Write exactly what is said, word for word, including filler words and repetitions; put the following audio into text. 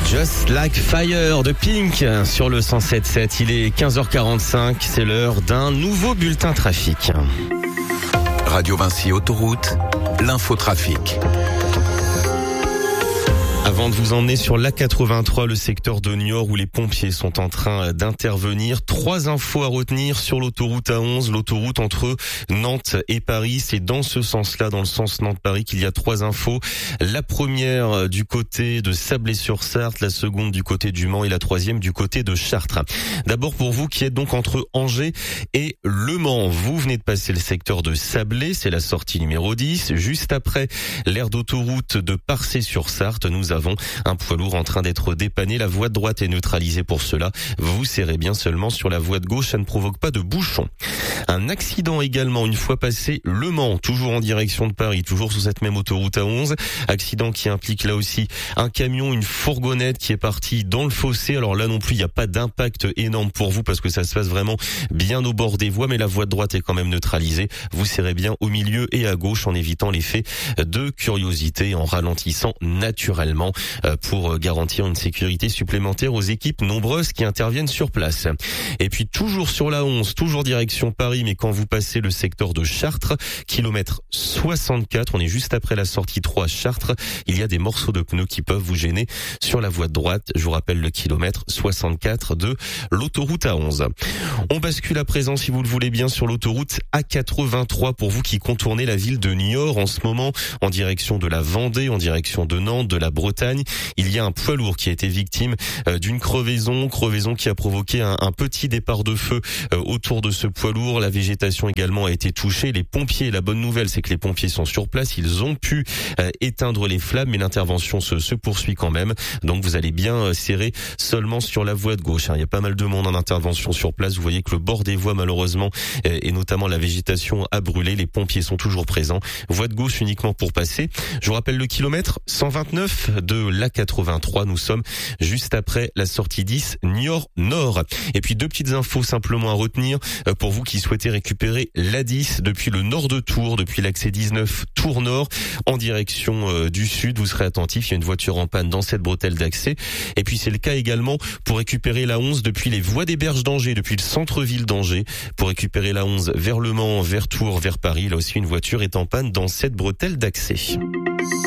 Just Like Fire de Pink sur le cent sept sept. Il est quinze heures quarante-cinq, c'est l'heure d'un nouveau bulletin trafic. Radio Vinci Autoroute, l'infotrafic. Avant de vous emmener sur l'A quatre-vingt-trois, le secteur de Niort où les pompiers sont en train d'intervenir, trois infos à retenir sur l'autoroute A onze, l'autoroute entre Nantes et Paris. C'est dans ce sens-là, dans le sens Nantes-Paris, qu'il y a trois infos. La première du côté de Sablé-sur-Sarthe, la seconde du côté du Mans et la troisième du côté de Chartres. D'abord pour vous qui êtes donc entre Angers et Le Mans, vous venez de passer le secteur de Sablé, c'est la sortie numéro dix. Juste après l'aire d'autoroute de Parçay-sur-Sarthe, nous avons un poids lourd en train d'être dépanné. La voie de droite est neutralisée pour cela. Vous serrez bien seulement sur la voie de gauche, ça ne provoque pas de bouchon. Un accident également une fois passé Le Mans, toujours en direction de Paris, toujours sur cette même autoroute A onze. Accident qui implique là aussi un camion, une fourgonnette qui est partie dans le fossé. Alors là non plus, il n'y a pas d'impact énorme pour vous parce que ça se passe vraiment bien au bord des voies, mais la voie de droite est quand même neutralisée. Vous serrez bien au milieu et à gauche en évitant l'effet de curiosité, en ralentissant naturellement pour garantir une sécurité supplémentaire aux équipes nombreuses qui interviennent sur place. Et puis toujours sur la onze, toujours direction Paris, mais quand vous passez le secteur de Chartres, kilomètre soixante-quatre, on est juste après la sortie trois Chartres, il y a des morceaux de pneus qui peuvent vous gêner sur la voie de droite. Je vous rappelle le kilomètre soixante-quatre de l'autoroute A onze. On bascule à présent, si vous le voulez bien, sur l'autoroute A quatre-vingt-trois pour vous qui contournez la ville de Niort en ce moment, en direction de la Vendée, en direction de Nantes, de la Bretagne. Il y a un poids lourd qui a été victime d'une crevaison, crevaison qui a provoqué un, un petit départ de feu autour de ce poids lourd. La végétation également a été touchée. Les pompiers, la bonne nouvelle, c'est que les pompiers sont sur place. Ils ont pu éteindre les flammes, mais l'intervention se, se poursuit quand même. Donc vous allez bien serrer seulement sur la voie de gauche. Il y a pas mal de monde en intervention sur place. Vous voyez que le bord des voies, malheureusement, et notamment la végétation a brûlé. Les pompiers sont toujours présents. Voie de gauche uniquement pour passer. Je vous rappelle le kilomètre cent vingt-neuf de l'A quatre-vingt-trois. Nous sommes juste après la sortie dix Niort Nord. Et puis deux petites infos simplement à retenir pour vous qui souhaitez récupérer l'A dix depuis le nord de Tours, depuis l'accès dix-neuf Tours Nord en direction du sud. Vous serez attentif, il y a une voiture en panne dans cette bretelle d'accès. Et puis c'est le cas également pour récupérer l'A onze depuis les voies des Berges d'Angers, depuis le centre-ville d'Angers. Pour récupérer l'A onze vers Le Mans, vers Tours, vers Paris, là aussi une voiture est en panne dans cette bretelle d'accès.